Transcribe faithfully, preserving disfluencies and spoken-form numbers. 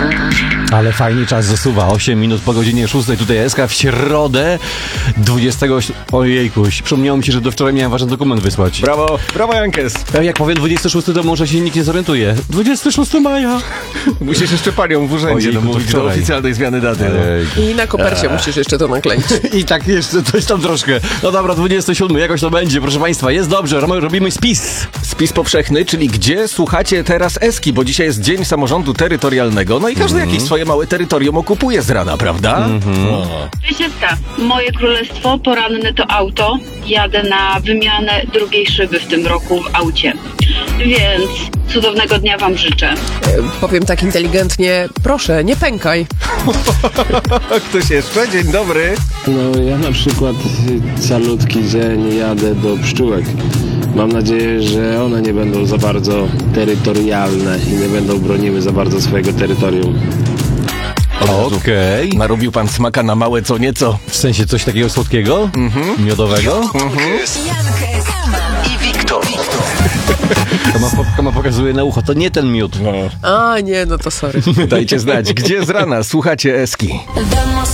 Ale fajnie czas zasuwa. osiem minut po godzinie szóstej. Tutaj S K w środę dwudziestego... Ojejku, przypomniało mi się, że do wczoraj miałem ważny dokument wysłać. Brawo, brawo Jankes. Jak powiem dwudziestego szóstego, to może się nikt nie zorientuje. dwudziestego szóstego maja. Musisz jeszcze panią w urzędzie Ojejku, domówić do oficjalnej zmiany daty. Ojejku. I na kopercie musisz jeszcze to nakleić. I tak jeszcze coś tam troszkę. No dobra, dwudziestego siódmego, jakoś to będzie, proszę państwa. Jest dobrze, robimy spis. Spis powszechny, czyli gdzie słuchacie teraz Eski, bo dzisiaj jest Dzień Samorządu Terytorialnego, no i każdy Mm. jakieś swoje małe terytorium okupuje z rana, prawda? Mm-hmm. O. Cześć, Eska. Moje królestwo poranne to auto. Jadę na wymianę drugiej szyby w tym roku w aucie. Więc cudownego dnia wam życzę. E, powiem tak inteligentnie, proszę, nie pękaj. Ktoś jeszcze? Dzień dobry. No ja na przykład calutki dzień jadę do pszczółek. Mam nadzieję, że one nie będą za bardzo terytorialne i nie będą broniły za bardzo swojego terytorium. Okej. Narobił pan smaka na małe co nieco. W sensie coś takiego słodkiego? Mhm. Miodowego? Jankes i Wiktor. Kama, kama pokazuje na ucho, to nie ten miód. A nie, no to sorry. Dajcie znać, gdzie z rana słuchacie Eski. Damos